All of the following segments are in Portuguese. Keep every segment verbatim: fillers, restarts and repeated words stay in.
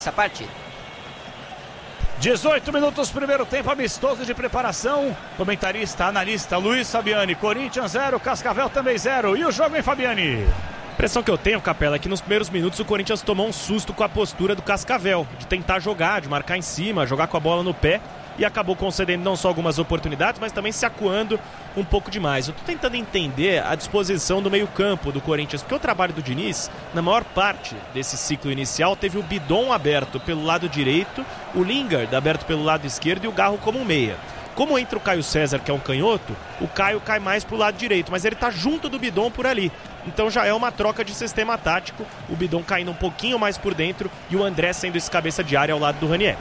essa partida. dezoito minutos, primeiro tempo, amistoso de preparação. Comentarista, analista Luiz Fabiani. Corinthians zero, Cascavel também zero. E o jogo, hein, Fabiani? A impressão que eu tenho, Capela, é que nos primeiros minutos o Corinthians tomou um susto com a postura do Cascavel, de tentar jogar, de marcar em cima, jogar com a bola no pé, e acabou concedendo não só algumas oportunidades, mas também se acuando um pouco demais. Eu tô tentando entender a disposição do meio-campo do Corinthians, porque o trabalho do Diniz, na maior parte desse ciclo inicial, teve o Bidon aberto pelo lado direito, o Lingard aberto pelo lado esquerdo e o Garro como meia. Como entra o Caio César, que é um canhoto, o Caio cai mais pro lado direito, mas ele tá junto do Bidon por ali. Então já é uma troca de sistema tático, o Bidon caindo um pouquinho mais por dentro e o André sendo esse cabeça de área ao lado do Ranieri.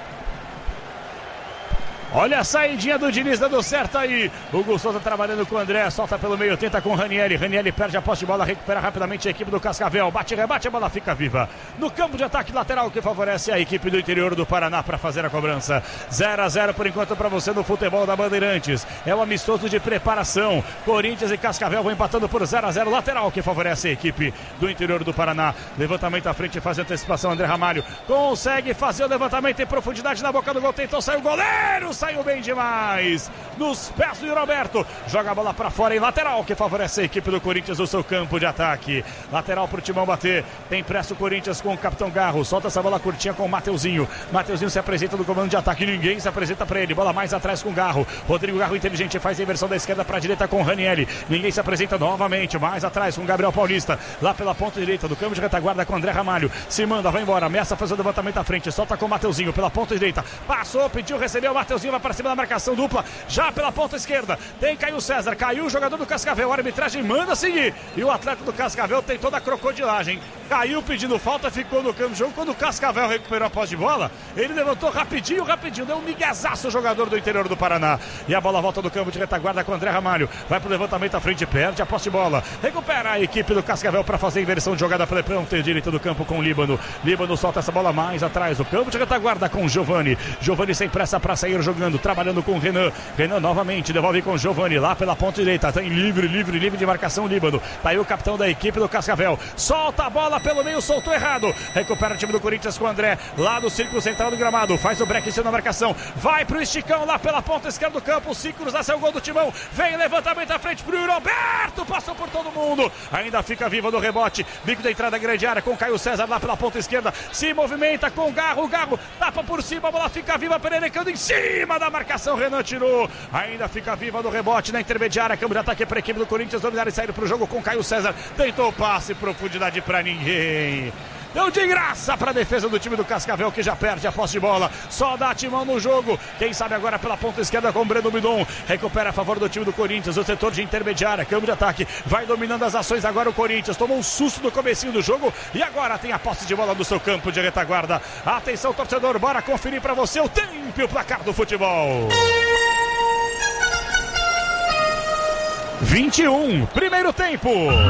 Olha a saidinha do Diniz dando certo aí. O Hugo Souza trabalhando com o André. Solta pelo meio, tenta com o Ranieri. Ranieri perde a posse de bola, recupera rapidamente a equipe do Cascavel. Bate, rebate, a bola fica viva. No campo de ataque lateral que favorece a equipe do interior do Paraná para fazer a cobrança. zero a zero por enquanto para você no futebol da Bandeirantes. É o amistoso de preparação. Corinthians e Cascavel vão empatando por zero a zero. Lateral que favorece a equipe do interior do Paraná. Levantamento à frente, faz antecipação. André Ramalho consegue fazer o levantamento em profundidade na boca do gol. Tentou sair o goleiro. Saiu bem demais nos pés do Roberto, joga a bola pra fora em lateral que favorece a equipe do Corinthians no seu campo de ataque. Lateral pro Timão bater, tem pressa o Corinthians com o Capitão Garro, solta essa bola curtinha com o Mateuzinho. Mateuzinho se apresenta no comando de ataque, ninguém se apresenta pra ele, bola mais atrás com o Garro. Rodrigo Garro inteligente faz a inversão da esquerda pra direita com o Ranieri, ninguém se apresenta novamente, mais atrás com o Gabriel Paulista, lá pela ponta direita do campo de retaguarda com o André Ramalho, se manda, vai embora, ameaça fazer o levantamento à frente, solta com o Mateuzinho pela ponta direita, passou, pediu, recebeu, o Mateuzinho vai para cima da marcação dupla, já pela ponta esquerda, tem Caio César, caiu o jogador do Cascavel, a arbitragem manda seguir, e o atleta do Cascavel tem toda a crocodilagem, caiu pedindo falta, ficou no campo de jogo, quando o Cascavel recuperou a posse de bola, ele levantou rapidinho, rapidinho, deu um miguezaço o jogador do interior do Paraná, e a bola volta do campo de retaguarda com o André Ramalho, vai pro levantamento à frente, perde a posse de bola, recupera a equipe do Cascavel para fazer a inversão de jogada pela ponta direita do campo com o Líbano, Líbano solta essa bola mais atrás, o campo de retaguarda com o Giovani, Giovani sem pressa para sair jogando, trabalhando com o Renan, Renan novamente, devolve com o Giovani lá pela ponta direita, tem livre, livre, livre de marcação Líbano, tá aí o capitão da equipe do Cascavel, solta a bola pelo meio, soltou errado, recupera o time do Corinthians com o André, lá do círculo central do gramado, faz o break em cima da marcação, vai pro esticão lá pela ponta esquerda do campo, se cruzar seu gol do Timão, vem levantamento à frente pro Roberto, passou por todo mundo, ainda fica viva no rebote, bico da entrada grande área com o Caio César lá pela ponta esquerda, se movimenta com o Garro, o Garro tapa por cima, a bola fica viva, pererecando em cima da marcação, Renan tirou, ainda fica viva no rebote na intermediária, câmbio de ataque para a equipe do Corinthians dominar e sair pro jogo com Caio César, tentou passe, profundidade para ninguém. Deu de graça para a defesa do time do Cascavel, que já perde a posse de bola. Só dá Timão no jogo. Quem sabe agora pela ponta esquerda com o Breno Bidon. Recupera a favor do time do Corinthians. O setor de intermediária, câmbio de ataque. Vai dominando as ações agora o Corinthians. Tomou um susto no comecinho do jogo. E agora tem a posse de bola do seu campo de retaguarda. Atenção, torcedor. Bora conferir para você o tempo e o placar do futebol. vinte e um, primeiro tempo.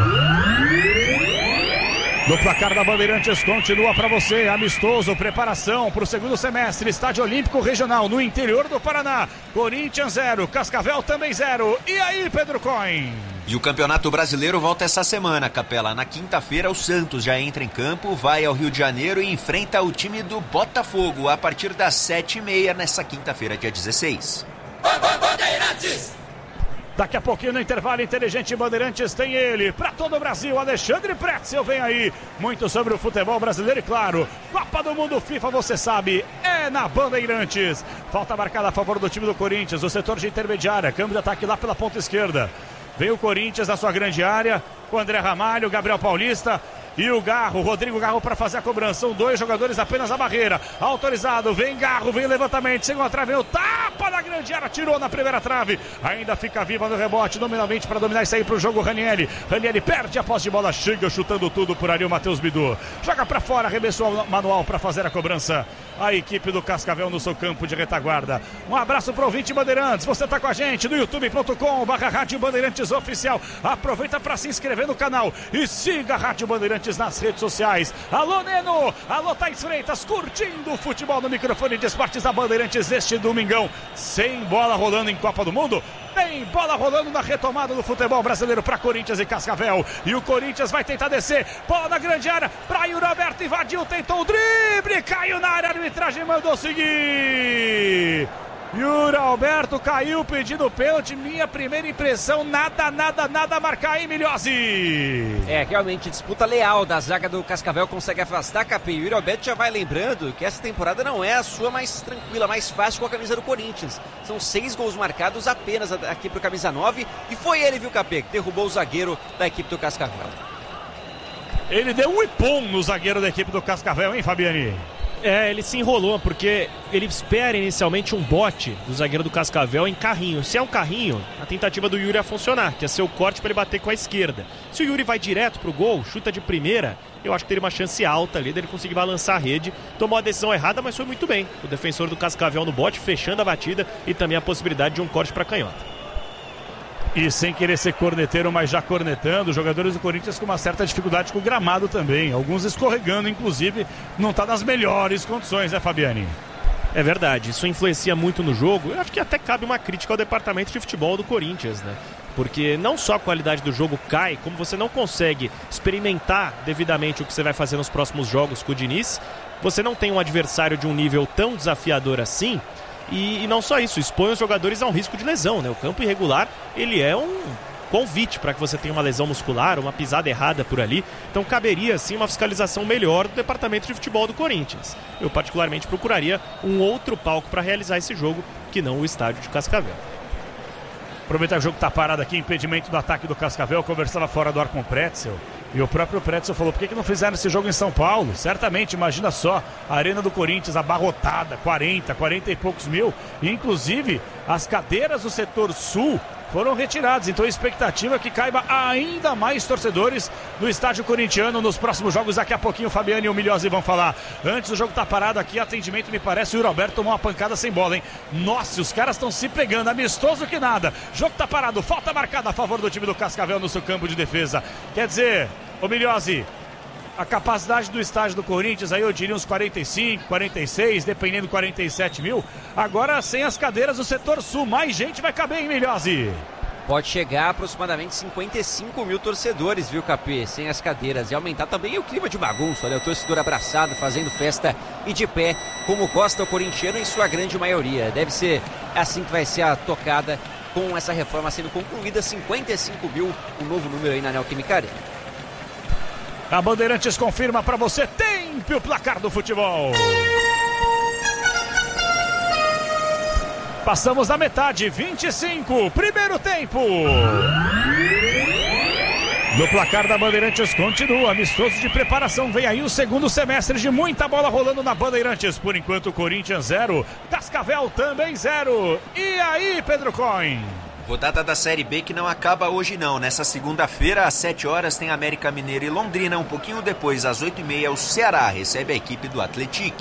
No placar da Bandeirantes continua para você, amistoso, preparação para o segundo semestre, Estádio Olímpico Regional no interior do Paraná, Corinthians zero, Cascavel também zero, e aí Pedro Coin? E o Campeonato Brasileiro volta essa semana, Capela, na quinta-feira o Santos já entra em campo, vai ao Rio de Janeiro e enfrenta o time do Botafogo a partir das sete e meia nessa quinta-feira, dia dezesseis. Bandeirantes! Daqui a pouquinho no intervalo inteligente Bandeirantes tem ele, para todo o Brasil, Alexandre Pretzel vem aí, muito sobre o futebol brasileiro e claro, Copa do Mundo FIFA você sabe, é na Bandeirantes. Falta marcada a favor do time do Corinthians, o setor de intermediária, câmbio de ataque lá pela ponta esquerda. Vem o Corinthians na sua grande área, com o André Ramalho, Gabriel Paulista e o Garro, Rodrigo Garro para fazer a cobrança. São dois jogadores apenas a barreira. Autorizado, vem Garro, vem levantamento, chegou a trave, o tapa na grande área, tirou na primeira trave. Ainda fica viva no rebote, nominalmente para dominar e sair para o jogo Ranieri. Ranieri perde a posse de bola, chega chutando tudo por ali o Matheus Bidu. Joga para fora, arremessou manual para fazer a cobrança. A equipe do Cascavel no seu campo de retaguarda. Um abraço para o ouvinte Bandeirantes. Você está com a gente no youtube ponto com barra Rádio Bandeirantes Oficial. Aproveita para se inscrever no canal e siga a Rádio Bandeirantes nas redes sociais. Alô Neno, alô Thaís Freitas, curtindo o futebol no microfone de esportes da Bandeirantes este domingão. Sem bola rolando em Copa do Mundo. Tem bola rolando na retomada do futebol brasileiro para Corinthians e Cascavel. E o Corinthians vai tentar descer. Bola na grande área para Yuri Alberto. Invadiu, tentou o drible. Caiu na área. A arbitragem mandou seguir. Yuri Alberto caiu pedindo pênalti. Minha primeira impressão, nada, nada, nada a marcar aí, Milhozzi. É, realmente, disputa leal da zaga do Cascavel, consegue afastar Capê. Yuri Alberto já vai lembrando que essa temporada não é a sua mais tranquila, mais fácil com a camisa do Corinthians. São seis gols marcados apenas aqui pro camisa nove. E foi ele, viu, Capê, que derrubou o zagueiro da equipe do Cascavel. Ele deu um ipom no zagueiro da equipe do Cascavel, hein, Fabiani? É, ele se enrolou porque ele espera inicialmente um bote do zagueiro do Cascavel em carrinho. Se é um carrinho, a tentativa do Yuri ia funcionar, que ia ser o corte para ele bater com a esquerda. Se o Yuri vai direto pro gol, chuta de primeira, eu acho que teria uma chance alta ali dele conseguir balançar a rede. Tomou a decisão errada, mas foi muito bem. O defensor do Cascavel no bote, fechando a batida e também a possibilidade de um corte para canhota. E sem querer ser corneteiro, mas já cornetando, os jogadores do Corinthians com uma certa dificuldade com o gramado também. Alguns escorregando, inclusive, não está nas melhores condições, né, Fabiani? É verdade, isso influencia muito no jogo. Eu acho que até cabe uma crítica ao departamento de futebol do Corinthians, né? Porque não só a qualidade do jogo cai, como você não consegue experimentar devidamente o que você vai fazer nos próximos jogos com o Diniz. Você não tem um adversário de um nível tão desafiador assim. E, e não só isso, expõe os jogadores a um risco de lesão, né? O campo irregular, ele é um convite para que você tenha uma lesão muscular, uma pisada errada por ali. Então caberia, sim, uma fiscalização melhor do departamento de futebol do Corinthians. Eu particularmente procuraria um outro palco para realizar esse jogo, que não o estádio de Cascavel. Aproveitar que o jogo está parado aqui, impedimento do ataque do Cascavel, conversava fora do ar com o Pretzel. E o próprio Pretzel falou, por que, que não fizeram esse jogo em São Paulo? Certamente, imagina só, a Arena do Corinthians abarrotada, quarenta, quarenta e poucos mil. E, inclusive, as cadeiras do setor sul foram retiradas. Então a expectativa é que caiba ainda mais torcedores no estádio corintiano nos próximos jogos. Daqui a pouquinho o Fabiano e o Milhozzi vão falar. Antes o jogo tá parado aqui, atendimento me parece, o Yuri Alberto tomou uma pancada sem bola, hein? Nossa, os caras estão se pegando, amistoso que nada. Jogo tá parado, falta marcada a favor do time do Cascavel no seu campo de defesa. Quer dizer, ô Milhozzi, a capacidade do estádio do Corinthians, aí eu diria uns quarenta e cinco, quarenta e seis, dependendo, quarenta e sete mil. Agora sem as cadeiras do setor sul, mais gente vai caber, hein, Milhozzi? Pode chegar a aproximadamente cinquenta e cinco mil torcedores, viu, Capê? Sem as cadeiras. E aumentar também o clima de bagunça. Olha, o torcedor abraçado, fazendo festa e de pé, como gosta o corintiano em sua grande maioria. Deve ser assim que vai ser a tocada com essa reforma sendo concluída. cinquenta e cinco mil, um novo número aí na Neoquímica Arena. A Bandeirantes confirma para você, tempo o placar do futebol. Passamos da metade, vinte e cinco, primeiro tempo. No placar da Bandeirantes continua, amistoso de preparação. Vem aí o segundo semestre de muita bola rolando na Bandeirantes. Por enquanto, Corinthians zero, Cascavel também zero. E aí, Pedro Coin? Rodada da Série B que não acaba hoje não. Nessa segunda-feira, às sete horas, tem América Mineiro e Londrina. Um pouquinho depois, às oito e meia, o Ceará recebe a equipe do Atlético.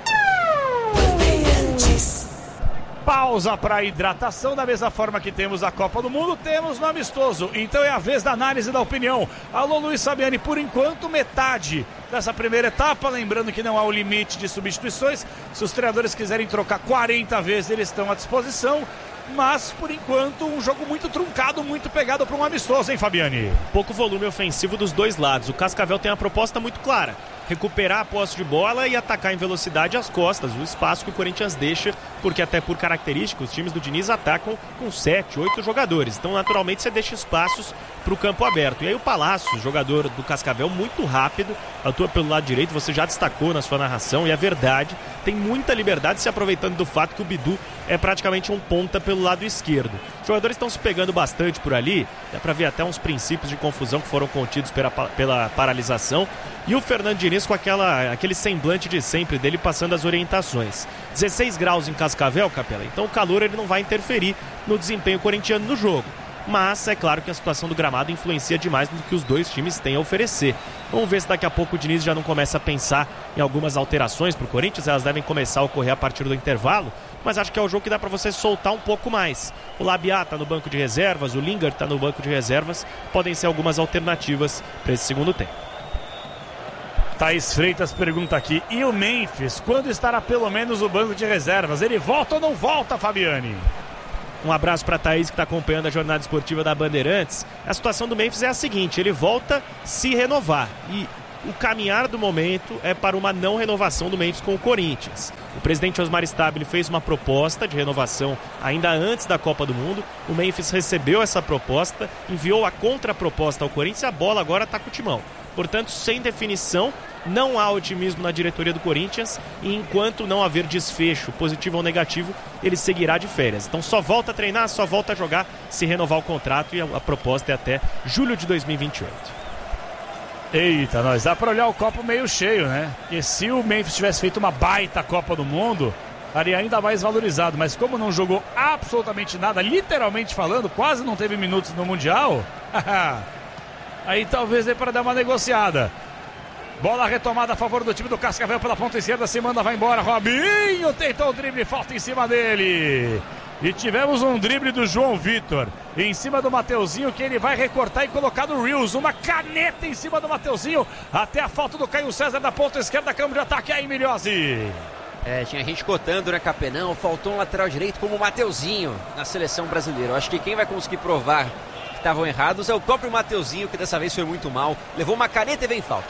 Pausa para hidratação, da mesma forma que temos a Copa do Mundo, temos no amistoso. Então é a vez da análise e da opinião. Alô, Luiz Fabiani, por enquanto, metade dessa primeira etapa. Lembrando que não há o limite de substituições. Se os treinadores quiserem trocar quarenta vezes, eles estão à disposição. Mas, por enquanto, um jogo muito truncado, muito pegado para um amistoso, hein, Fabiani? Pouco volume ofensivo dos dois lados. O Cascavel tem uma proposta muito clara: recuperar a posse de bola e atacar em velocidade as costas, o espaço que o Corinthians deixa, porque até por característica os times do Diniz atacam com sete, oito jogadores. Então, naturalmente, você deixa espaços para o campo aberto. E aí o Palácio, jogador do Cascavel, muito rápido, atua pelo lado direito, você já destacou na sua narração, e é verdade, tem muita liberdade, se aproveitando do fato que o Bidu é praticamente um ponta pelo lado esquerdo. Os jogadores estão se pegando bastante por ali, dá para ver até uns princípios de confusão que foram contidos pela, pela paralisação, e o Fernando Diniz com aquela, aquele semblante de sempre dele passando as orientações. dezesseis graus em Cascavel, Capela, então o calor ele não vai interferir no desempenho corintiano no jogo. Mas é claro que a situação do gramado influencia demais no que os dois times têm a oferecer. Vamos ver se daqui a pouco o Diniz já não começa a pensar em algumas alterações para o Corinthians. Elas devem começar a ocorrer a partir do intervalo, mas acho que é o jogo que dá para você soltar um pouco mais. O Labiat está no banco de reservas, o Lingard está no banco de reservas. Podem ser algumas alternativas para esse segundo tempo. Thaís Freitas pergunta aqui, e o Memphis, quando estará pelo menos o banco de reservas? Ele volta ou não volta, Fabiani? Um abraço para a Thaís, que está acompanhando a jornada esportiva da Bandeirantes. A situação do Memphis é a seguinte: ele volta a se renovar e o caminhar do momento é para uma não renovação do Memphis com o Corinthians. O presidente Osmar Stabile fez uma proposta de renovação ainda antes da Copa do Mundo. O Memphis recebeu essa proposta, enviou a contraproposta ao Corinthians e a bola agora está com o timão. Portanto, sem definição, não há otimismo na diretoria do Corinthians e enquanto não haver desfecho positivo ou negativo, ele seguirá de férias. Então só volta a treinar, só volta a jogar se renovar o contrato e a, a proposta é até julho de dois mil e vinte e oito. Eita, nós dá pra olhar o copo meio cheio, né? Porque se o Memphis tivesse feito uma baita Copa do Mundo, estaria ainda mais valorizado. Mas como não jogou absolutamente nada, literalmente falando, quase não teve minutos no Mundial, aí talvez dê para dar uma negociada. Bola retomada a favor do time do Cascavel pela ponta esquerda, se manda, vai embora. Robinho tentou o drible, falta em cima dele. E tivemos um drible do João Vitor em cima do Mateuzinho, que ele vai recortar e colocar no Reels. Uma caneta em cima do Mateuzinho, até a falta do Caio César da ponta esquerda, campo de ataque aí, Milhozzi. É, tinha gente cotando, né, Capenão? Faltou um lateral direito como o Mateuzinho na seleção brasileira. Eu acho que quem vai conseguir provar que estavam errados é o próprio Mateuzinho, que dessa vez foi muito mal. Levou uma caneta e vem falta.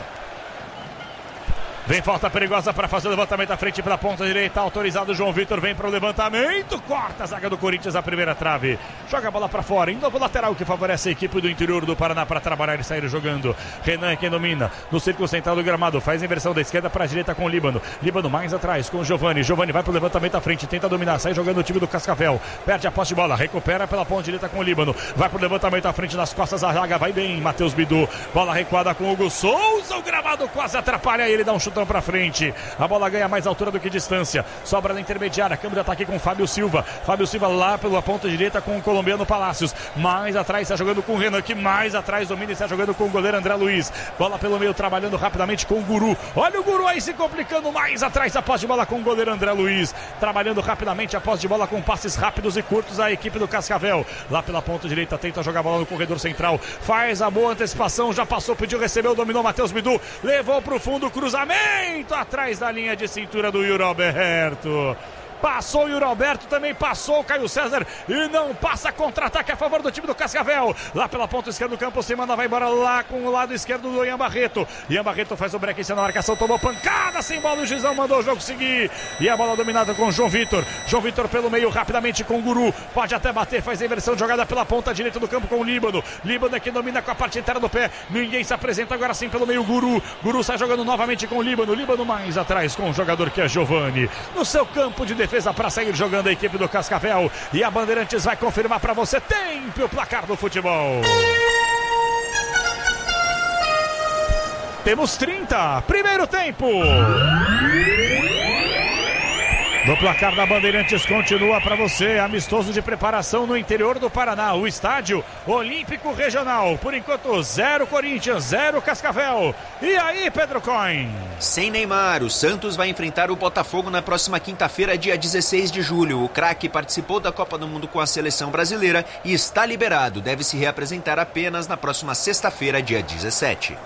Vem falta perigosa para fazer o levantamento à frente pela ponta direita. Autorizado o João Vitor, vem para o levantamento. Corta a zaga do Corinthians, a primeira trave. Joga a bola para fora. Em novo lateral que favorece a equipe do interior do Paraná para trabalhar e sair jogando. Renan é quem domina no círculo central do gramado. Faz a inversão da esquerda para a direita com o Líbano. Líbano mais atrás com o Giovani. Giovani vai para o levantamento à frente. Tenta dominar. Sai jogando o time do Cascavel. Perde a posse de bola. Recupera pela ponta direita com o Líbano. Vai para o levantamento à frente nas costas. A zaga vai bem. Matheus Bidu. Bola recuada com o Hugo Souza. O gramado quase atrapalha. Ele dá um chutão para frente. A bola ganha mais altura do que distância. Sobra na intermediária. Câmbio de ataque com Fábio Silva. Fábio Silva lá pela ponta direita com o colombiano Palácios. Mais atrás está jogando com o Renan, que mais atrás domina e está jogando com o goleiro André Luiz. Bola pelo meio trabalhando rapidamente com o Guru. Olha o Guru aí se complicando mais atrás. A posse de bola com o goleiro André Luiz. Trabalhando rapidamente a posse de bola com passes rápidos e curtos a equipe do Cascavel. Lá pela ponta direita tenta jogar a bola no corredor central. Faz a boa antecipação. Já passou, pediu, recebeu, dominou Matheus Bidu. Levou para o fundo, cruzamento atrás da linha de cintura do Yuri Alberto. Passou o Yuri Alberto, também passou o Caio César e não passa, contra-ataque a favor do time do Cascavel. Lá pela ponta esquerda do campo, Semana vai embora lá com o lado esquerdo do Ian Barreto. Ian Barreto faz o break na marcação, tomou pancada, sem bola, o Gizão mandou o jogo seguir. E a bola dominada com o João Vitor. João Vitor pelo meio, rapidamente com o Guru. Pode até bater, faz a inversão de jogada pela ponta direita do campo com o Líbano. Líbano é que domina com a parte inteira do pé. Ninguém se apresenta agora sim pelo meio, Guru. Guru sai jogando novamente com o Líbano. Líbano mais atrás com o jogador que é Giovani. No seu campo de defesa para sair jogando a equipe do Cascavel. E a Bandeirantes vai confirmar para você. Tempo o placar do futebol. Temos trinta. Primeiro tempo. No placar da Bandeirantes continua para você, amistoso de preparação no interior do Paraná, o estádio Olímpico Regional. Por enquanto, zero Corinthians, zero Cascavel. E aí, Pedro Coin? Sem Neymar, o Santos vai enfrentar o Botafogo na próxima quinta-feira, dia dezesseis de julho. O craque participou da Copa do Mundo com a seleção brasileira e está liberado. Deve se reapresentar apenas na próxima sexta-feira, dia dezessete.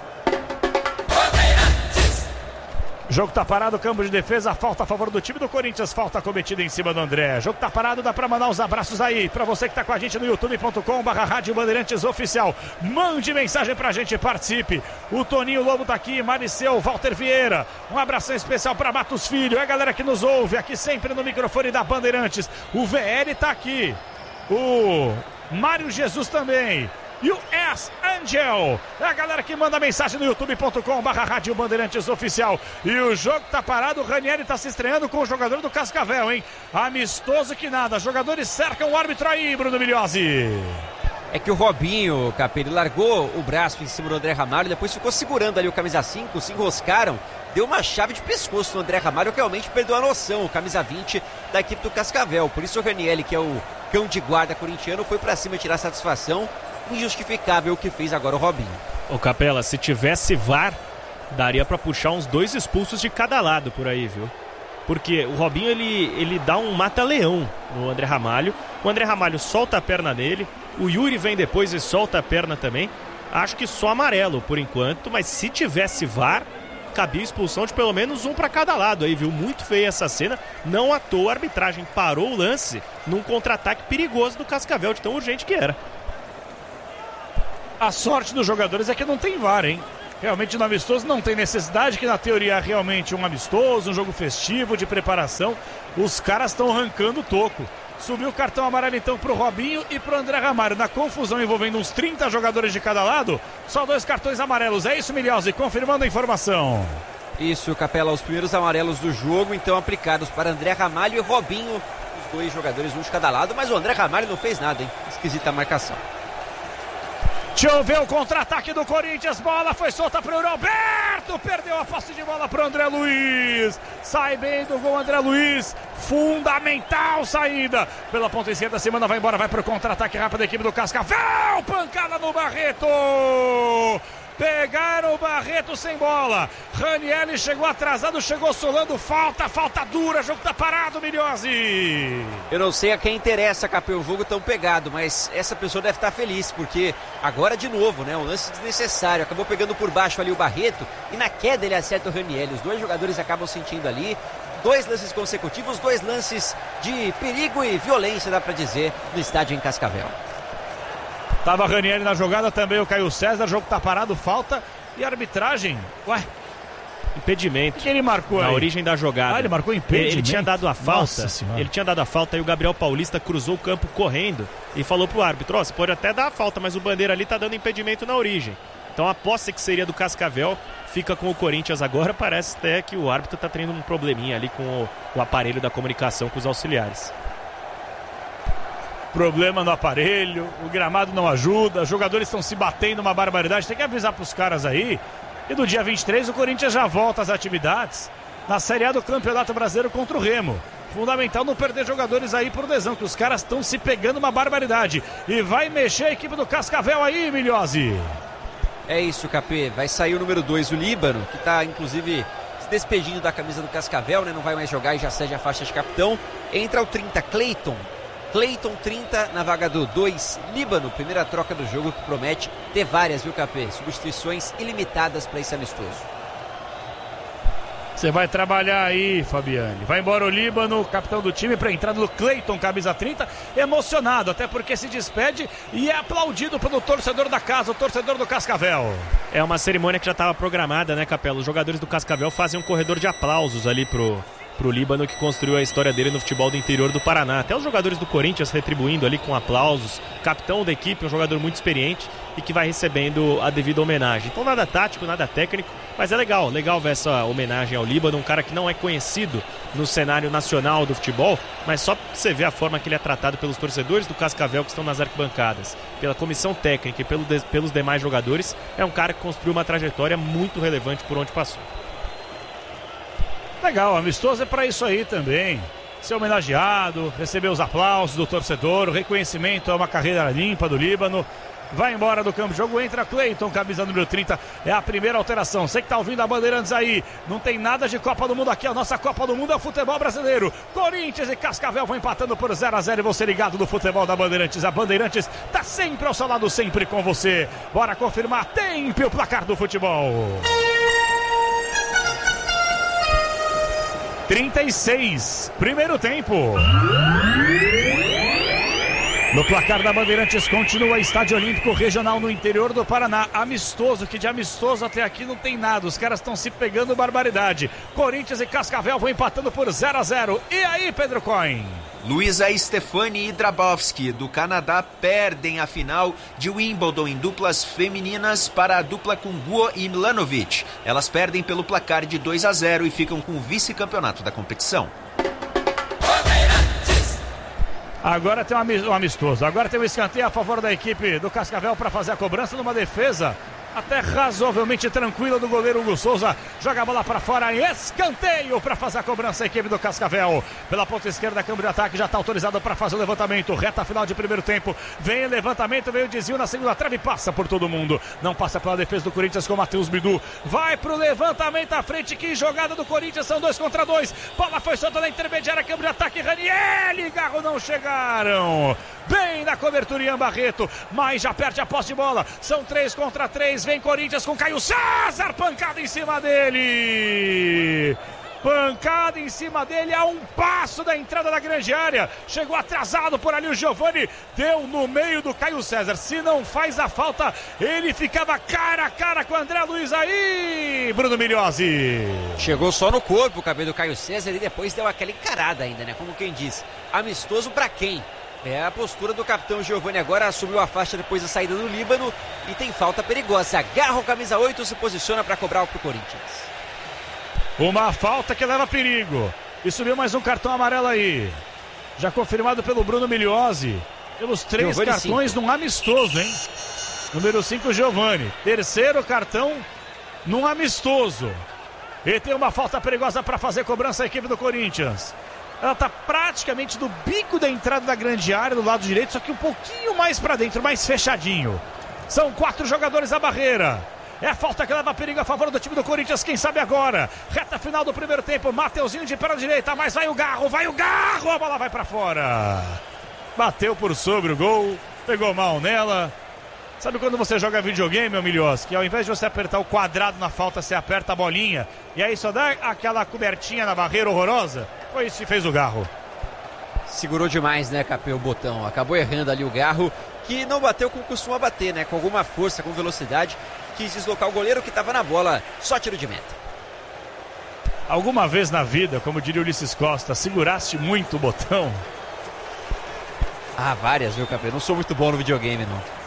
Jogo tá parado, campo de defesa, falta a favor do time do Corinthians, falta cometida em cima do André. Jogo tá parado, dá pra mandar os abraços aí pra você que tá com a gente no youtube ponto com barra Rádio Bandeirantes Oficial. Mande mensagem pra gente, participe. O Toninho Lobo tá aqui, Mariceu, Walter Vieira. Um abração especial pra Matos Filho, é a galera que nos ouve aqui sempre no microfone da Bandeirantes. O V L tá aqui, o Mário Jesus também. E o S. Angel, é a galera que manda mensagem no youtube ponto com barra Rádio Bandeirantes Oficial. E o jogo tá parado, o Ranieri tá se estreando com o jogador do Cascavel, hein? Amistoso que nada, jogadores cercam o árbitro aí, Bruno Milhozzi. É que o Robinho, Capelli, largou o braço em cima do André Ramalho, depois ficou segurando ali o camisa cinco, se enroscaram, deu uma chave de pescoço no André Ramalho, que realmente perdeu a noção, o camisa vinte da equipe do Cascavel. Por isso o Ranieri, que é o cão de guarda corintiano, foi pra cima tirar satisfação. Injustificável o que fez agora o Robinho. Ô Capela, se tivesse V A R, daria pra puxar uns dois expulsos de cada lado por aí, viu? Porque o Robinho, ele, ele dá um mata-leão no André Ramalho. O André Ramalho solta a perna nele. O Yuri vem depois e solta a perna também. Acho que só amarelo por enquanto, mas se tivesse V A R, cabia expulsão de pelo menos um para cada lado aí, viu? Muito feia essa cena. Não à toa a arbitragem parou o lance num contra-ataque perigoso do Cascavel, de tão urgente que era. A sorte dos jogadores é que não tem V A R, hein? Realmente no amistoso não tem necessidade, que na teoria é realmente um amistoso, um jogo festivo de preparação. Os caras estão arrancando o toco. Subiu o cartão amarelo então pro Robinho e pro André Ramalho. Na confusão envolvendo uns trinta jogadores de cada lado, só dois cartões amarelos. É isso, Milhausi, confirmando a informação. Isso, Capela, os primeiros amarelos do jogo, então aplicados para André Ramalho e Robinho. Os dois jogadores, um de cada lado, mas o André Ramalho não fez nada, hein? Esquisita a marcação. Deixa eu ver o contra-ataque do Corinthians. Bola foi solta para o Roberto. Perdeu a posse de bola para o André Luiz. Sai bem do gol André Luiz. Fundamental saída. Pela ponta esquerda, Semana vai embora. Vai para o contra-ataque rápido da equipe do Cascavel. Pancada no Barreto. Pegaram o Barreto sem bola. Ranieri chegou atrasado, chegou solando. Falta, falta dura. Jogo tá parado, Milhozzi. Eu não sei a quem interessa, Capê, o jogo tão pegado, mas essa pessoa deve estar feliz, porque agora de novo, né? Um lance desnecessário. Acabou pegando por baixo ali o Barreto e na queda ele acerta o Ranieri. Os dois jogadores acabam sentindo ali. Dois lances consecutivos, dois lances de perigo e violência, dá pra dizer, no estádio em Cascavel. Tava Ranieri na jogada também, o Caio César, o jogo tá parado, falta e arbitragem. Ué, impedimento. O que ele marcou na aí? origem da jogada. Ah, ele marcou impedimento. Ele tinha dado a falta. Ele tinha dado a falta e o Gabriel Paulista cruzou o campo correndo e falou pro árbitro: ó, oh, você pode até dar a falta, mas o Bandeira ali tá dando impedimento na origem. Então a posse que seria do Cascavel fica com o Corinthians agora. Parece até que o árbitro tá tendo um probleminha ali com o, o aparelho da comunicação com os auxiliares. Problema no aparelho, o gramado não ajuda, os jogadores estão se batendo uma barbaridade. Tem que avisar pros caras aí. E no dia vinte e três o Corinthians já volta às atividades na Série A do Campeonato Brasileiro contra o Remo. Fundamental não perder jogadores aí por lesão, que os caras estão se pegando uma barbaridade. E vai mexer a equipe do Cascavel aí, Milhozzi. É isso, Capê. Vai sair o número dois, o Líbano, que está inclusive se despedindo da camisa do Cascavel, né? Não vai mais jogar e já cede a faixa de capitão. Entra o trinta, Cleiton. Cleiton trinta na vaga do dois, Líbano, primeira troca do jogo que promete ter várias, viu, Capê? Substituições ilimitadas para esse amistoso. Você vai trabalhar aí, Fabiane. Vai embora o Líbano, capitão do time, para a entrada do Cleiton, camisa trinta, emocionado, até porque se despede e é aplaudido pelo torcedor da casa, o torcedor do Cascavel. É uma cerimônia que já estava programada, né, Capela? Os jogadores do Cascavel fazem um corredor de aplausos ali pro... pro Líbano, que construiu a história dele no futebol do interior do Paraná. Até os jogadores do Corinthians retribuindo ali com aplausos. Capitão da equipe, um jogador muito experiente e que vai recebendo a devida homenagem. Então nada tático, nada técnico, mas é legal, legal ver essa homenagem ao Líbano, um cara que não é conhecido no cenário nacional do futebol, mas só você ver a forma que ele é tratado pelos torcedores do Cascavel que estão nas arquibancadas, pela comissão técnica e pelo, pelos demais jogadores, é um cara que construiu uma trajetória muito relevante por onde passou. Legal, amistoso é para isso aí também. Ser homenageado, receber os aplausos do torcedor, o reconhecimento a uma carreira limpa do Líbano. Vai embora do campo de jogo, entra Cleiton, camisa número trinta, é a primeira alteração. Você que tá ouvindo a Bandeirantes aí, não tem nada de Copa do Mundo aqui, a nossa Copa do Mundo é o futebol brasileiro. Corinthians e Cascavel vão empatando por zero a zero e você ligado no futebol da Bandeirantes. A Bandeirantes tá sempre ao seu lado, sempre com você. Bora confirmar, tempo e o placar do futebol. trinta e seis, primeiro tempo. No placar da Bandeirantes continua Estádio Olímpico Regional no interior do Paraná. Amistoso, que de amistoso até aqui não tem nada. Os caras estão se pegando barbaridade. Corinthians e Cascavel vão empatando por zero a zero. E aí, Pedro Coin? Luísa Stefani e Drabowski, do Canadá, perdem a final de Wimbledon em duplas femininas para a dupla com Guo e Milanovic. Elas perdem pelo placar de dois a zero e ficam com o vice-campeonato da competição. Agora tem um amistoso, agora tem um escanteio a favor da equipe do Cascavel para fazer a cobrança numa defesa até razoavelmente tranquila do goleiro Hugo Souza. Joga a bola para fora, escanteio para fazer a cobrança a equipe do Cascavel. Pela ponta esquerda, a câmera de ataque já está autorizado para fazer o levantamento. Reta final de primeiro tempo, vem o levantamento, vem o desvio na segunda trave, passa por todo mundo. Não passa pela defesa do Corinthians com o Matheus Bidu. Vai pro levantamento à frente, que jogada do Corinthians, são dois contra dois. Bola foi solta na intermediária, câmera de ataque, Ranieri, Garro não chegaram. bem na cobertura Ian Barreto, mas já perde a posse de bola, são três contra três, vem Corinthians com Caio César, pancada em cima dele, pancada em cima dele, a um passo da entrada da grande área, chegou atrasado por ali o Giovani, deu no meio do Caio César, se não faz a falta, ele ficava cara a cara com o André Luiz aí, Bruno Migliozzi. Chegou só no corpo o cabelo do Caio César e depois deu aquela encarada ainda, né, como quem diz, amistoso pra quem? É a postura do capitão Giovani agora, assumiu a faixa depois da saída do Líbano e tem falta perigosa, agarra o camisa oito, se posiciona para cobrar pro Corinthians. Uma falta que leva perigo. E subiu mais um cartão amarelo aí. Já confirmado pelo Bruno Migliozzi. Pelos três Giovani cartões cinco. num amistoso, hein? Número cinco, Giovani. Terceiro cartão num amistoso. E tem uma falta perigosa para fazer cobrança a equipe do Corinthians. Ela tá praticamente do bico da entrada da grande área, do lado direito, só que um pouquinho mais para dentro, mais fechadinho. São quatro jogadores à barreira. É a falta que leva perigo a favor do time do Corinthians, quem sabe agora. Reta final do primeiro tempo, Mateuzinho de pé direita, mas vai o Garro, vai o Garro, a bola vai pra fora. Bateu por sobre o gol, pegou mal nela. Sabe quando você joga videogame, meu Migliozzi, que ao invés de você apertar o quadrado na falta, você aperta a bolinha, e aí só dá aquela cobertinha na barreira horrorosa? Foi isso que fez o Garro. Segurou demais, né, Capê, o botão. Acabou errando ali o Garro, que não bateu como costuma bater, né, com alguma força, com velocidade. Quis deslocar o goleiro que estava na bola, só tiro de meta. Alguma vez na vida, como diria Ulisses Costa, seguraste muito o botão? Ah, várias, viu, Capê? Não sou muito bom no videogame, não.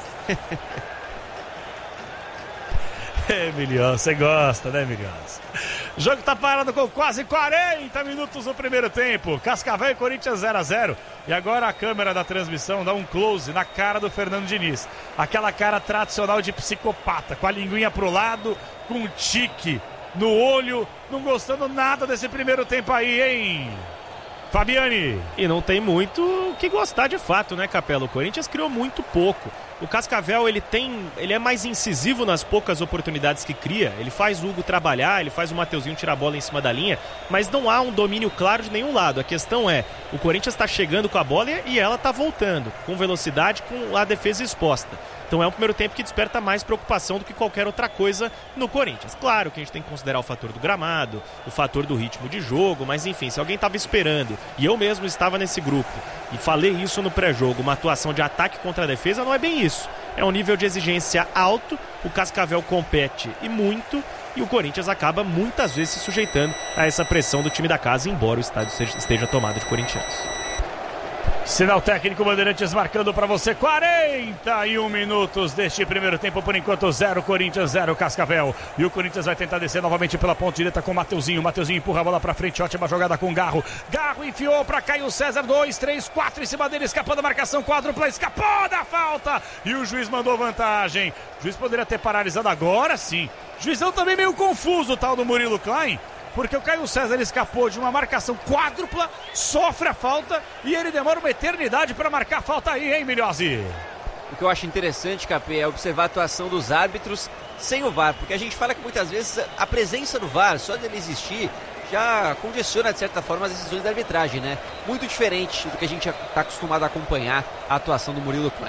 É, Migliozzi, você gosta, né, Migliozzi? O jogo tá parado com quase quarenta minutos no primeiro tempo. Cascavel e Corinthians zero a zero. E agora a câmera da transmissão dá um close na cara do Fernando Diniz. Aquela cara tradicional de psicopata, com a linguinha pro lado, com um tique no olho, não gostando nada desse primeiro tempo aí, hein? Fabiani. E não tem muito o que gostar de fato, né, Capela? O Corinthians criou muito pouco. O Cascavel, ele tem, ele é mais incisivo nas poucas oportunidades que cria. Ele faz o Hugo trabalhar, ele faz o Mateuzinho tirar a bola em cima da linha, mas não há um domínio claro de nenhum lado. A questão é, o Corinthians está chegando com a bola e ela está voltando, com velocidade, com a defesa exposta. Então é um primeiro tempo que desperta mais preocupação do que qualquer outra coisa no Corinthians. Claro que a gente tem que considerar o fator do gramado, o fator do ritmo de jogo, mas enfim, se alguém estava esperando, e eu mesmo estava nesse grupo, e falei isso no pré-jogo, uma atuação de ataque contra a defesa, não é bem isso. É um nível de exigência alto, o Cascavel compete e muito, e o Corinthians acaba muitas vezes se sujeitando a essa pressão do time da casa, embora o estádio esteja tomado de corintianos. Sinal técnico, Bandeirantes marcando para você quarenta e um minutos deste primeiro tempo, por enquanto zero Corinthians, zero Cascavel. E o Corinthians vai tentar descer novamente pela ponta direita com o Mateuzinho. Mateuzinho empurra a bola para frente, ótima jogada com o Garro. Garro enfiou para Caio César, dois, três, quatro em cima dele, escapou da marcação, quádrupla, escapou da falta. E o juiz mandou vantagem. O juiz poderia ter paralisado agora sim. Juizão também meio confuso, o tal do Murilo Klein. Porque o Caio César escapou de uma marcação quádrupla, sofre a falta e ele demora uma eternidade para marcar a falta aí, hein, Migliozzi? O que eu acho interessante, Capê, é observar a atuação dos árbitros sem o V A R, porque a gente fala que muitas vezes a presença do V A R, só dele existir, já condiciona de certa forma as decisões da arbitragem, né? Muito diferente do que a gente está acostumado a acompanhar a atuação do Murilo Klein.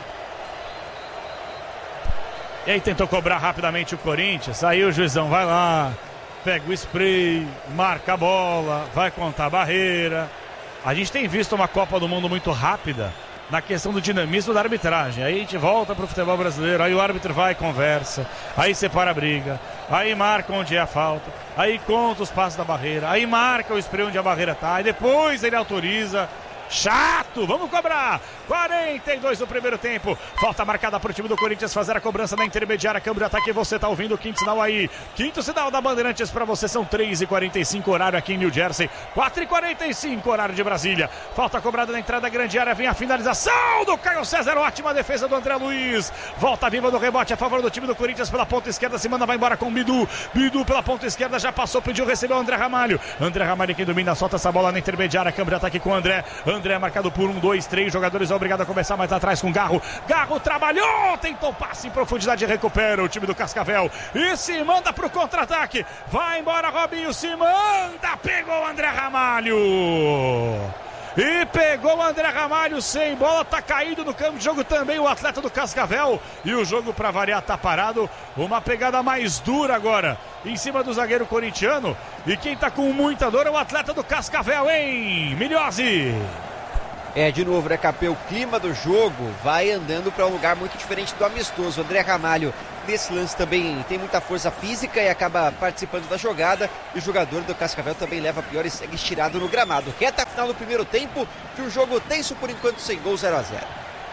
E aí tentou cobrar rapidamente o Corinthians, aí o juizão vai lá, pega o spray, marca a bola, vai contar a barreira. A gente tem visto uma Copa do Mundo muito rápida na questão do dinamismo da arbitragem. Aí a gente volta pro futebol brasileiro, aí o árbitro vai e conversa, aí separa a briga, aí marca onde é a falta, aí conta os passos da barreira, aí marca o spray onde a barreira tá, e depois ele autoriza. Chato, vamos cobrar. quarenta e dois no primeiro tempo. Falta marcada para o time do Corinthians fazer a cobrança na intermediária. Câmbio de ataque, você tá ouvindo o quinto sinal aí. Quinto sinal da Bandeirantes para você, são três e quarenta e cinco horário aqui em New Jersey, quatro e quarenta e cinco horário de Brasília. Falta cobrada na entrada da grande área, vem a finalização do Caio César, ótima defesa do André Luiz. Volta viva do rebote a favor do time do Corinthians pela ponta esquerda, se manda, vai embora com o Bidu. Bidu pela ponta esquerda, já passou, pediu, recebeu o André Ramalho. André Ramalho quem domina, solta essa bola na intermediária. Câmbio de ataque com o André. André marcado por um, dois, três jogadores, é obrigado a começar mais atrás com Garro. Garro trabalhou, tentou passe em profundidade, recupera o time do Cascavel e se manda pro contra-ataque. Vai embora Robinho, se manda, pegou o André Ramalho. e pegou o André Ramalho sem bola, tá caído no campo de jogo também o atleta do Cascavel, e o jogo para variar tá parado. Uma pegada mais dura agora em cima do zagueiro corintiano, e quem tá com muita dor é o atleta do Cascavel, hein, Milhozzi? É, de novo, né, Capê? O clima do jogo vai andando para um lugar muito diferente do amistoso. O André Ramalho, nesse lance, também tem muita força física e acaba participando da jogada. E o jogador do Cascavel também leva a pior e segue estirado no gramado. Reta final do primeiro tempo, de um jogo tenso por enquanto, sem gol, zero a zero.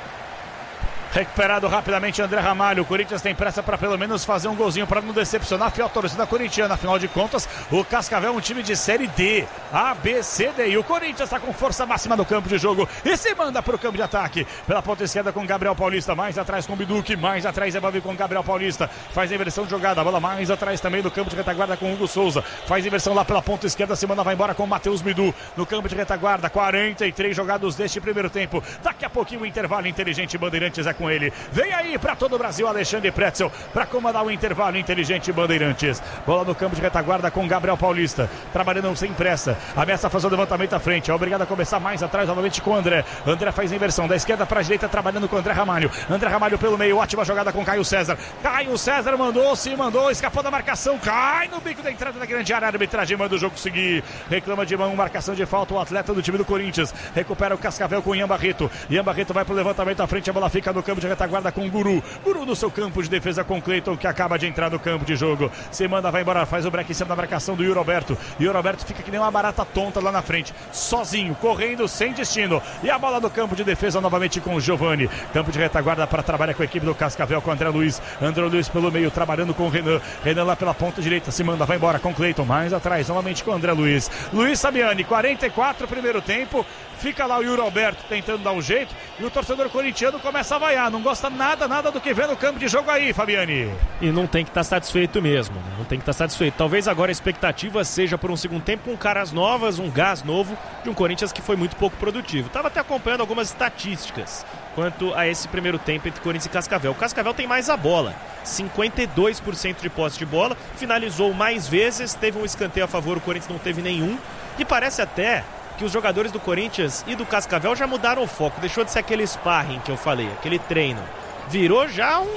Recuperado rapidamente André Ramalho. O Corinthians tem pressa para pelo menos fazer um golzinho para não decepcionar a fiel torcida corintiana. Afinal de contas, o Cascavel é um time de Série D, A, B, C, D. E o Corinthians está com força máxima no campo de jogo e se manda para o campo de ataque. Pela ponta esquerda com Gabriel Paulista, mais atrás com Biduque, mais atrás é Bavi com Gabriel Paulista. Faz a inversão de jogada, a bola mais atrás também no campo de retaguarda com Hugo Souza. Faz a inversão lá pela ponta esquerda, se manda, vai embora com Matheus Bidu. No campo de retaguarda, quarenta e três jogados deste primeiro tempo. Daqui a pouquinho o intervalo inteligente Bandeirantes é com ele. Vem aí para todo o Brasil, Alexandre Pretzel, para comandar o intervalo inteligente Bandeirantes. Bola no campo de retaguarda com Gabriel Paulista, trabalhando sem pressa. Ameaça fazer o levantamento à frente, é obrigado a começar mais atrás novamente com o André. André faz a inversão da esquerda para a direita, trabalhando com o André Ramalho. André Ramalho pelo meio, ótima jogada com Caio César. Caio César mandou, se mandou, escapou da marcação, cai no bico da entrada da grande área. A arbitragem manda o jogo seguir. Reclama de mão, marcação de falta o atleta do time do Corinthians. Recupera o Cascavel com o Ian Barreto. Ian Barreto vai para o levantamento à frente, a bola fica no campo de retaguarda com o Guru. Guru no seu campo de defesa com Cleiton, que acaba de entrar no campo de jogo. Se manda, vai embora, faz o break em cima da marcação do Yuri Alberto. Yuri Alberto fica que nem uma barata tonta lá na frente, sozinho, correndo, sem destino. E a bola no campo de defesa novamente com o Giovani. Campo de retaguarda para trabalhar com a equipe do Cascavel, com o André Luiz. André Luiz pelo meio, trabalhando com o Renan. Renan lá pela ponta direita, se manda, vai embora com Cleiton. Mais atrás, novamente com o André Luiz. Luiz Sabiani, quarenta e quatro primeiro tempo. Fica lá o Yuri Alberto tentando dar um jeito. E o torcedor corintiano começa a vaiar. Não gosta nada, nada do que vê no campo de jogo aí, Fabiani. E não tem que estar satisfeito mesmo, né? Não tem que estar satisfeito. Talvez agora a expectativa seja por um segundo tempo com caras novas, um gás novo de um Corinthians que foi muito pouco produtivo. Estava até acompanhando algumas estatísticas quanto a esse primeiro tempo entre Corinthians e Cascavel. O Cascavel tem mais a bola, cinquenta e dois por cento de posse de bola, finalizou mais vezes, teve um escanteio a favor, o Corinthians não teve nenhum. E parece até que os jogadores do Corinthians e do Cascavel já mudaram o foco. Deixou de ser aquele sparring que eu falei, aquele treino. Virou já um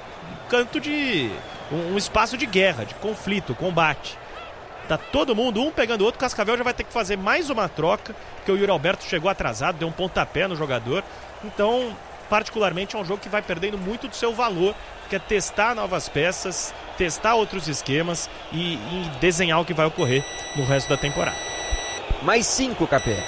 canto de... um, um espaço de guerra, de conflito, combate. Tá todo mundo, um pegando o outro. O Cascavel já vai ter que fazer mais uma troca, porque o Yuri Alberto chegou atrasado, deu um pontapé no jogador. Então, particularmente, é um jogo que vai perdendo muito do seu valor, que é testar novas peças, testar outros esquemas e, e desenhar o que vai ocorrer no resto da temporada. Mais cinco, Capé.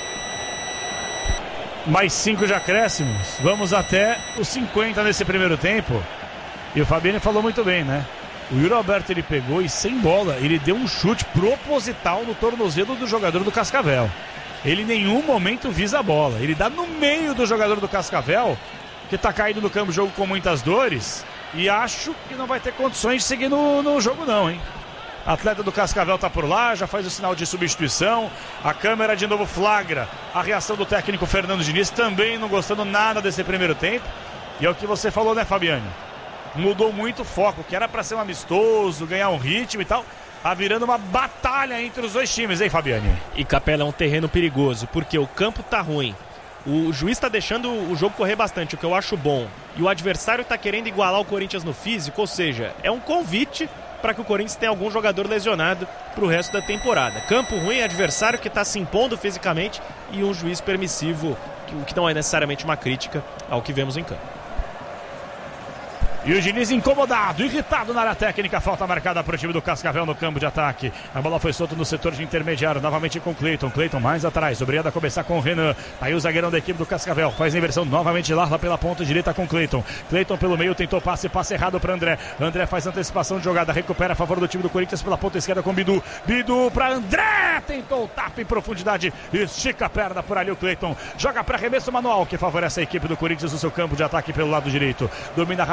Mais cinco de acréscimos. Vamos até os cinquenta nesse primeiro tempo. E o Fabiano falou muito bem, né? O Yuri Alberto, ele pegou e sem bola, ele deu um chute proposital no tornozelo do jogador do Cascavel. Ele em nenhum momento visa a bola. Ele dá no meio do jogador do Cascavel, que tá caído no campo de jogo com muitas dores. E acho que não vai ter condições de seguir no, no jogo não, hein? Atleta do Cascavel tá por lá, já faz o sinal de substituição. A câmera de novo flagra a reação do técnico Fernando Diniz, também não gostando nada desse primeiro tempo. E é o que você falou, né, Fabiane? Mudou muito o foco, que era para ser um amistoso, ganhar um ritmo e tal. Tá virando uma batalha entre os dois times, hein, Fabiane? E Capela, é um terreno perigoso, porque o campo tá ruim. O juiz tá deixando o jogo correr bastante, o que eu acho bom. E o adversário tá querendo igualar o Corinthians no físico, ou seja, é um convite para que o Corinthians tenha algum jogador lesionado para o resto da temporada. Campo ruim, adversário que está se impondo fisicamente e um juiz permissivo, o que não é necessariamente uma crítica ao que vemos em campo. E o Diniz incomodado, irritado na área técnica. Falta marcada para o time do Cascavel no campo de ataque. A bola foi solta no setor de intermediário, novamente com o Cleiton. Cleiton mais atrás, obrigado a começar com o Renan. Aí o zagueirão da equipe do Cascavel faz a inversão novamente lá pela ponta direita com o Cleiton. Cleiton pelo meio, tentou passe, passe errado para André. André faz antecipação de jogada, recupera a favor do time do Corinthians pela ponta esquerda com Bidu. Bidu para André, tentou o tapa em profundidade, estica a perna por ali o Cleiton. Joga para arremesso manual, que favorece a equipe do Corinthians no seu campo de ataque pelo lado direito. Domina rapidamente o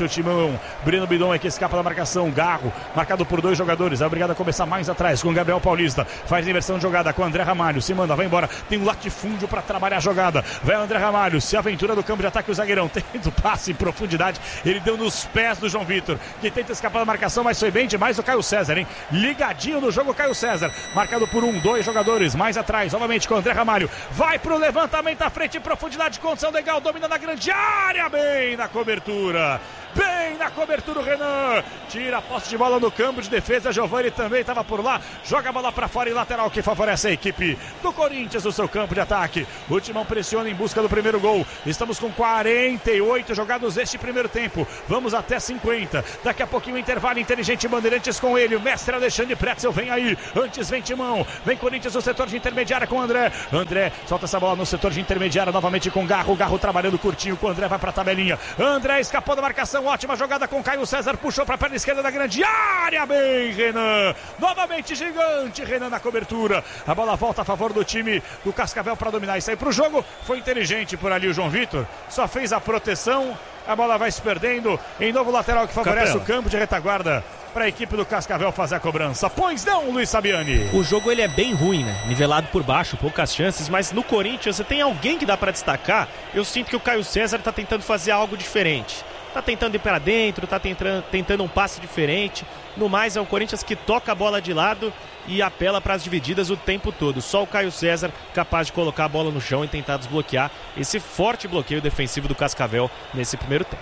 o Timão. Breno Bidon é que escapa da marcação. Garro, marcado por dois jogadores. É obrigado a começar mais atrás com o Gabriel Paulista. Faz inversão de jogada com o André Ramalho. Se manda, vai embora. Tem um latifúndio para trabalhar a jogada. Vai o André Ramalho. Se aventura do campo de ataque o zagueirão. Tenta o passe em profundidade. Ele deu nos pés do João Vitor, que tenta escapar da marcação, mas foi bem demais o Caio César, hein? Ligadinho no jogo, Caio César. Marcado por um, dois jogadores. Mais atrás, novamente com o André Ramalho. Vai pro levantamento à frente em profundidade. Condição legal. Domina na grande área. Bem na cobertura. Bem na cobertura o Renan. Tira a posse de bola no campo de defesa. Giovani também estava por lá. Joga a bola para fora em lateral, que favorece a equipe do Corinthians no seu campo de ataque. O Timão pressiona em busca do primeiro gol. Estamos com quarenta e oito jogados este primeiro tempo. Vamos até cinquenta. Daqui a pouquinho intervalo inteligente Bandeirantes com ele. O mestre Alexandre Pretzel vem aí. Antes vem Timão. Vem Corinthians no setor de intermediária com o André. André solta essa bola no setor de intermediária novamente com o Garro. O Garro trabalhando curtinho com o André. Vai para a tabelinha. André escapou da marcação. Ótima jogada com Caio César, puxou para a perna esquerda da grande área, bem Renan, novamente gigante Renan na cobertura, a bola volta a favor do time do Cascavel para dominar e sair para o jogo. Foi inteligente por ali o João Vitor, só fez a proteção, a bola vai se perdendo em novo lateral que favorece Capela. O campo de retaguarda para a equipe do Cascavel fazer a cobrança. Pois não, Luiz Sabiani? O jogo ele é bem ruim, né? Nivelado por baixo, poucas chances, mas no Corinthians você tem alguém que dá para destacar. Eu sinto que o Caio César está tentando fazer algo diferente. Tá tentando ir para dentro, tá tentando, tentando um passe diferente. No mais, é o Corinthians que toca a bola de lado e apela para as divididas o tempo todo. Só o Caio César capaz de colocar a bola no chão e tentar desbloquear esse forte bloqueio defensivo do Cascavel nesse primeiro tempo.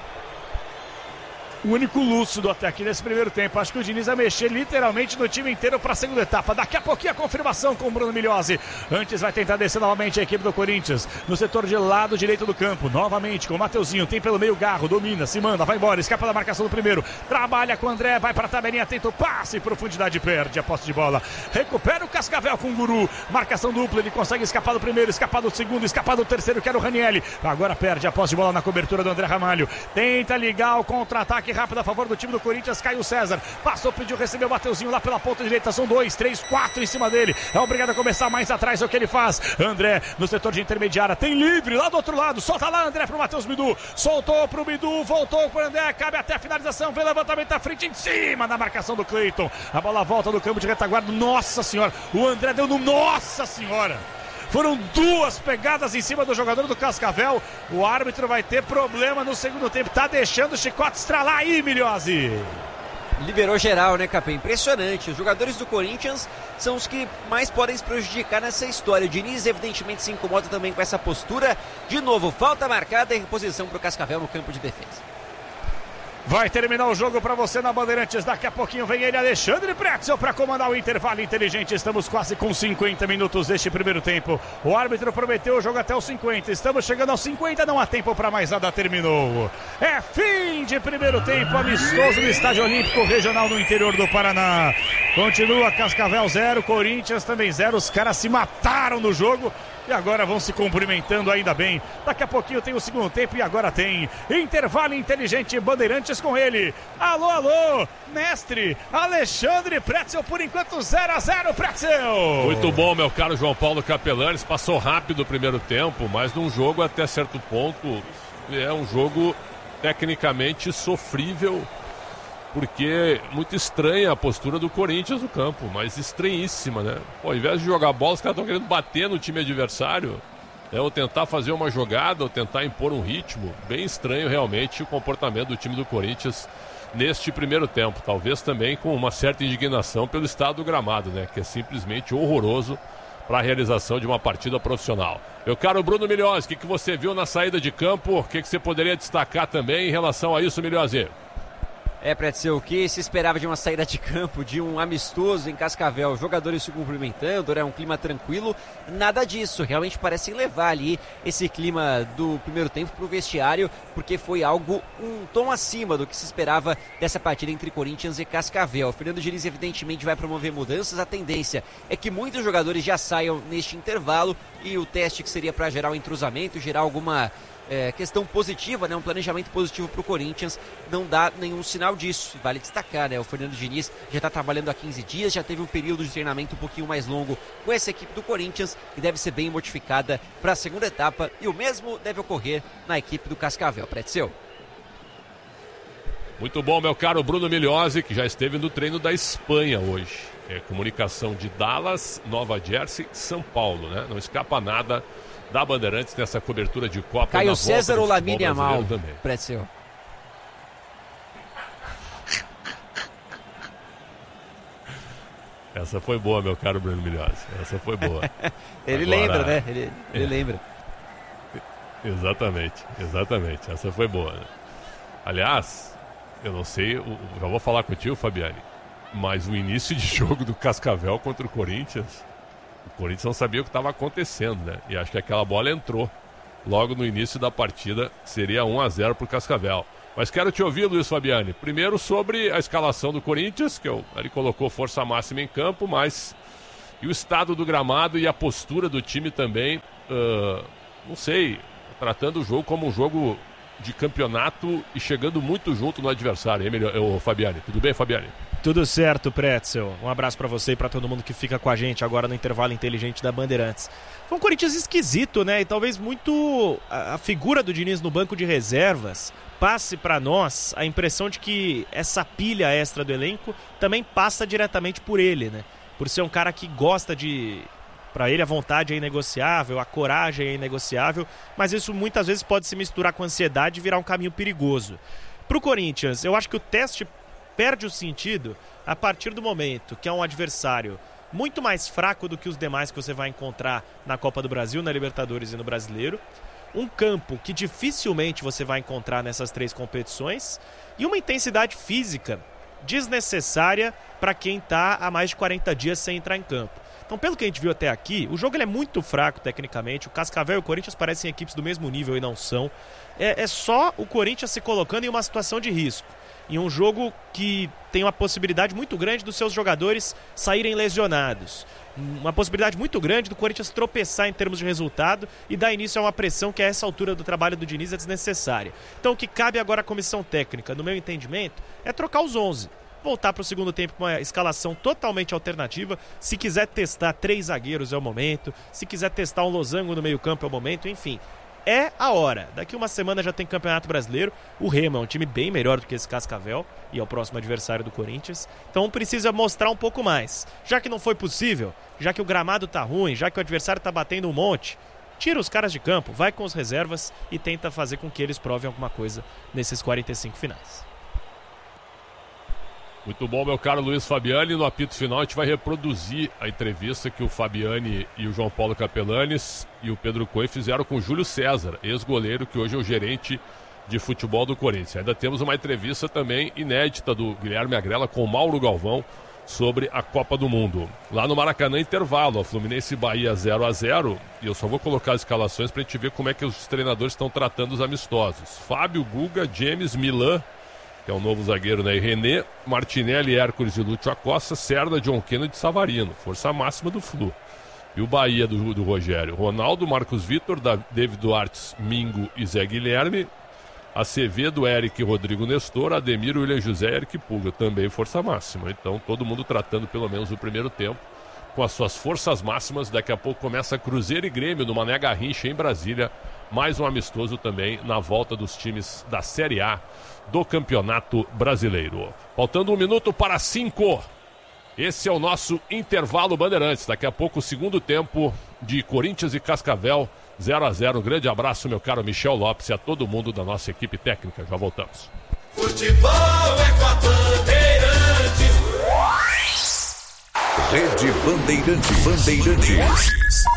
O único lúcido até aqui nesse primeiro tempo. Acho que o Diniz vai mexer literalmente no time inteiro para a segunda etapa. Daqui a pouquinho a confirmação com o Bruno Migliozzi. Antes vai tentar descer novamente a equipe do Corinthians no setor de lado direito do campo. Novamente com o Mateuzinho. Tem pelo meio Garro. Domina, se manda, vai embora. Escapa da marcação do primeiro. Trabalha com o André. Vai para a tabelinha. Tenta o passe. Profundidade perde a posse de bola. Recupera o Cascavel com o Guru. Marcação dupla. Ele consegue escapar do primeiro. Escapar do segundo. Escapar do terceiro. Que era o Ranieri. Agora perde a posse de bola na cobertura do André Ramalho. Tenta ligar o contra-ataque rápido a favor do time do Corinthians. Caio César passou, pediu, recebeu o Mateuzinho lá pela ponta direita. São dois, três, quatro em cima dele. É obrigado a começar mais atrás. É o que ele faz. André no setor de intermediária. Tem livre lá do outro lado. Solta lá André pro Matheus Bidu. Soltou pro Bidu. Voltou pro André. Cabe até a finalização. Vem levantamento à frente em cima da marcação do Cleiton. A bola volta do campo de retaguarda. Nossa senhora. O André deu no Nossa senhora. Foram duas pegadas em cima do jogador do Cascavel. O árbitro vai ter problema no segundo tempo. Tá deixando o chicote estralar aí, Migliozzi. Liberou geral, né, Capê? Impressionante. Os jogadores do Corinthians são os que mais podem se prejudicar nessa história. O Diniz evidentemente se incomoda também com essa postura. De novo, falta marcada e reposição para o Cascavel no campo de defesa. Vai terminar o jogo para você na Bandeirantes. Daqui a pouquinho vem ele, Alexandre Pretzel, para comandar o intervalo inteligente. Estamos quase com cinquenta minutos deste primeiro tempo. O árbitro prometeu o jogo até os cinquenta. Estamos chegando aos cinquenta, não há tempo para mais nada. Terminou. É fim de primeiro tempo, amistoso no Estádio Olímpico Regional no interior do Paraná. Continua Cascavel zero, Corinthians também zero. Os caras se mataram no jogo. E agora vão se cumprimentando ainda bem. Daqui a pouquinho tem o segundo tempo e agora tem intervalo inteligente Bandeirantes com ele. Alô, alô, mestre Alexandre Pretzel, por enquanto zero a zero, Pretzel. Muito bom, meu caro João Paulo Capelanes. Passou rápido o primeiro tempo, mas num jogo até certo ponto é um jogo tecnicamente sofrível, porque muito estranha a postura do Corinthians no campo, mas estranhíssima, né? Pô, ao invés de jogar bola, os caras estão querendo bater no time adversário, né? Ou tentar fazer uma jogada, ou tentar impor um ritmo. Bem estranho realmente o comportamento do time do Corinthians neste primeiro tempo. Talvez também com uma certa indignação pelo estado do gramado, né? Que é simplesmente horroroso para a realização de uma partida profissional. Meu caro Bruno Migliozzi, o que, que você viu na saída de campo? O que, que você poderia destacar também em relação a isso, Migliozzi? É, Pretzel, o que se esperava de uma saída de campo, de um amistoso em Cascavel, jogadores se cumprimentando, era um clima tranquilo, nada disso, realmente parece levar ali esse clima do primeiro tempo para o vestiário, porque foi algo um tom acima do que se esperava dessa partida entre Corinthians e Cascavel. O Fernando Diniz evidentemente vai promover mudanças, a tendência é que muitos jogadores já saiam neste intervalo e o teste que seria para gerar um entrosamento, gerar alguma É, questão positiva, né? Um planejamento positivo para o Corinthians, não dá nenhum sinal disso. Vale destacar, né? O Fernando Diniz já está trabalhando há quinze dias, já teve um período de treinamento um pouquinho mais longo com essa equipe do Corinthians e deve ser bem modificada para a segunda etapa, e o mesmo deve ocorrer na equipe do Cascavel. Pretzel. Muito bom, meu caro Bruno Migliozzi, que já esteve no treino da Espanha hoje. É comunicação de Dallas, Nova Jersey, São Paulo, né? Não escapa nada da Bandeirantes nessa cobertura de Copa. Caio César ou Lamine Yamal, Pretzel? Essa foi boa, meu caro Bruno Migliozzi. Essa foi boa. Ele Agora, lembra, né? Ele, ele é. lembra. Exatamente, exatamente. Essa foi boa. Né? Aliás, eu não sei, já vou falar contigo, Fabiane, mas o início de jogo do Cascavel contra o Corinthians, o Corinthians não sabia o que estava acontecendo, né? E acho que aquela bola entrou logo no início da partida, seria um a zero para o Cascavel. Mas quero te ouvir, Luiz Fabiane. Primeiro sobre a escalação do Corinthians, que eu, ele colocou força máxima em campo, mas e o estado do gramado e a postura do time também, uh, não sei, tratando o jogo como um jogo de campeonato e chegando muito junto no adversário. Hein, Fabiane? Tudo bem, Fabiane? Tudo certo, Pretzel. Um abraço pra você e pra todo mundo que fica com a gente agora no intervalo inteligente da Bandeirantes. Foi um Corinthians esquisito, né? E talvez muito a, a figura do Diniz no banco de reservas passe pra nós a impressão de que essa pilha extra do elenco também passa diretamente por ele, né? Por ser um cara que gosta de... Pra ele a vontade é inegociável, a coragem é inegociável, mas isso muitas vezes pode se misturar com ansiedade e virar um caminho perigoso. Pro Corinthians, eu acho que o teste perde o sentido a partir do momento que é um adversário muito mais fraco do que os demais que você vai encontrar na Copa do Brasil, na Libertadores e no Brasileiro, um campo que dificilmente você vai encontrar nessas três competições e uma intensidade física desnecessária para quem está há mais de quarenta dias sem entrar em campo. Então, pelo que a gente viu até aqui, o jogo ele é muito fraco tecnicamente, o Cascavel e o Corinthians parecem equipes do mesmo nível e não são. É, é só o Corinthians se colocando em uma situação de risco. Em um jogo que tem uma possibilidade muito grande dos seus jogadores saírem lesionados. Uma possibilidade muito grande do Corinthians tropeçar em termos de resultado e dar início a uma pressão que a essa altura do trabalho do Diniz é desnecessária. Então o que cabe agora à comissão técnica, no meu entendimento, é trocar os onze. Voltar para o segundo tempo com uma escalação totalmente alternativa. Se quiser testar três zagueiros é o momento. Se quiser testar um losango no meio campo é o momento. Enfim, é a hora. Daqui uma semana já tem Campeonato Brasileiro. O Remo é um time bem melhor do que esse Cascavel e é o próximo adversário do Corinthians. Então precisa mostrar um pouco mais. Já que não foi possível, já que o gramado tá ruim, já que o adversário tá batendo um monte, tira os caras de campo, vai com as reservas e tenta fazer com que eles provem alguma coisa nesses quarenta e cinco finais. Muito bom, meu caro Luiz Fabiane. No apito final a gente vai reproduzir a entrevista que o Fabiane e o João Paulo Capelanes e o Pedro Coelho fizeram com o Júlio César, ex-goleiro, que hoje é o gerente de futebol do Corinthians. Ainda temos uma entrevista também inédita do Guilherme Agrela com o Mauro Galvão sobre a Copa do Mundo. Lá no Maracanã, intervalo, a Fluminense e Bahia zero a zero, e eu só vou colocar as escalações para a gente ver como é que os treinadores estão tratando os amistosos. Fábio, Guga, James, Milan, que é o novo zagueiro, né? E René, Martinelli, Hércules e Lúcio Acosta, Serda, John Kennedy e Savarino. Força máxima do Flu. E o Bahia do, do Rogério. Ronaldo, Marcos Vitor, David Duarte, Mingo e Zé Guilherme. Acevedo, Eric e Rodrigo Nestor. Ademir, William José e Eric Puga. Também força máxima. Então todo mundo tratando pelo menos o primeiro tempo com as suas forças máximas. Daqui a pouco começa Cruzeiro e Grêmio no Mané Garrincha em Brasília. Mais um amistoso também na volta dos times da Série A do Campeonato Brasileiro. Faltando um minuto para cinco. Esse é o nosso intervalo Bandeirantes. Daqui a pouco o segundo tempo de Corinthians e Cascavel, zero a zero. Um grande abraço, meu caro Michel Lopes, e a todo mundo da nossa equipe técnica. Já voltamos. Futebol é com a Bandeirantes. Rede Bandeirantes. Bandeirantes.